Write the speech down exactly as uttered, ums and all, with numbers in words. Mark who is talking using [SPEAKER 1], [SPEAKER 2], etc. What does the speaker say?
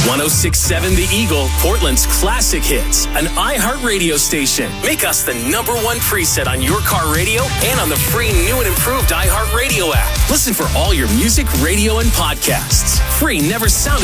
[SPEAKER 1] one oh six point seven The Eagle, Portland's classic hits, an iHeartRadio station. Make us the number one preset on your car radio and on the free new and improved iHeartRadio app. Listen for all your music, radio, and podcasts. Free never sounded